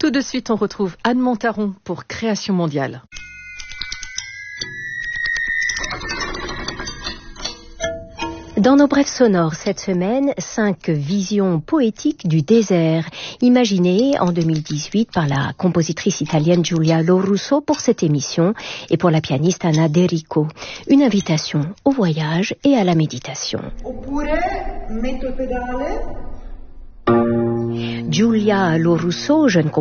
Tout de suite, on retrouve Anne Montaron pour Création mondiale. Dans nos brèves sonores cette semaine, 5 visions poétiques du désert, imaginées en 2018 par la compositrice italienne Giulia Lorusso pour cette émission et pour la pianiste Anna D'Erico. Une invitation au voyage et à la méditation. Giulia Lorusso, jeune